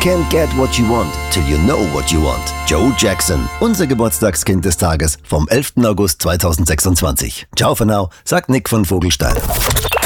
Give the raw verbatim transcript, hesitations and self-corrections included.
can't get what you want till you know what you want. Joe Jackson, unser Geburtstagskind des Tages vom elften August zweitausendsechsundzwanzig. Ciao for now, sagt Nick von Vogelstein.